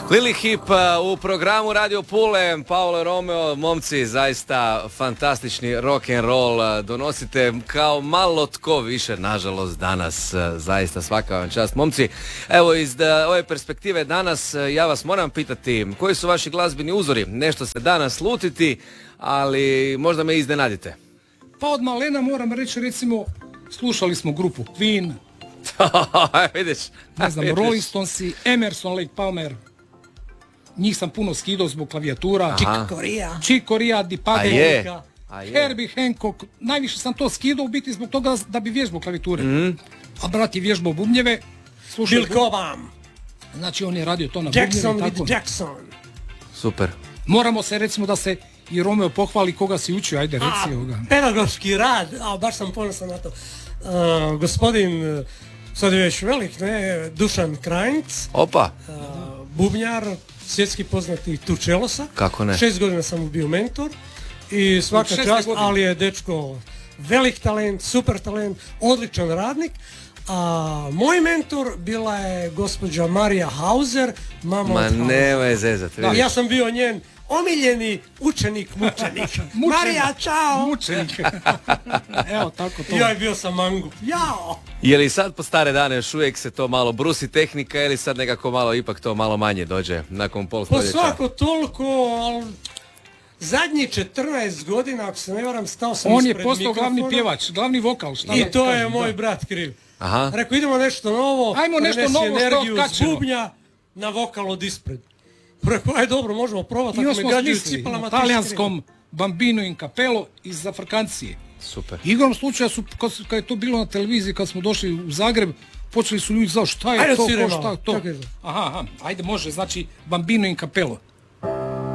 Lili Hip u programu Radio Pule, Paolo Romeo, momci, zaista fantastični rock and roll donosite kao malo tko više, nažalost, danas, zaista svaka vam čast. Momci, evo iz ove perspektive danas ja vas moram pitati koji su vaši glazbeni uzori, nešto se danas slutiti, ali možda me iznenadite. Pa od malena moram reći, recimo, slušali smo grupu Queen, vidiš, ne znam, Rolling Stonesi, Emerson, Lake Palmer. Njih sam puno skidao zbog klavijatura. Chick Corea, Deep Purple, Herbie Hancock. Najviše sam to skidao u biti zbog toga da bi vježbao klavijature. A brat je vježbao bubnjeve. Bill Cobham. Znači on je radio to na bubnjeve. Jackson with Jackson. Super. Moramo se, recimo, da se i Romeo pohvali koga si učio. Ajde, reci ovoga. Pedagoški rad. Baš sam ponosan na to. Gospodin, sad je već velik, ne, Dušan Krajnc. Opa. Bubnjar, svjetski poznati Tučelosa. Kako ne? 6 godina sam mu bio mentor i svaka čast, ali je dečko velik talent, super talent, odličan radnik. A moj mentor bila je gospođa Marija Hauser, mama od Hauser. Nemoj zezat. Ja sam bio njen omiljeni učenik, mučenik. Marija, čao! Mučenik. Evo, tako to. Ja je bio sam mangu. Jao! Je li sad po stare dane još uvijek se to malo brusi tehnika ili sad nekako malo ipak to malo manje dođe nakon pol stoljeća? Pa svako toliko, ali zadnji 14 godina, ako se ne varam, stao sam on ispred mikrofona. On je postao glavni pjevač, glavni vokal. I to je moj brat kriv. Aha. Rekao, idemo nešto novo, ajmo nešto novo, energiju s bubnja na vokal od ispred. Rekao, aj dobro, možemo probati, ako me gađaju cipelama. Talijanskom Bambino in Capello iz Afrikancije. Super. Igrom slučaja su, kad je to bilo na televiziji, kad smo došli u Zagreb, počeli su ljudi znao šta je ajde to, ko šta je to. Aha, ajde može, znači Bambino in Capello.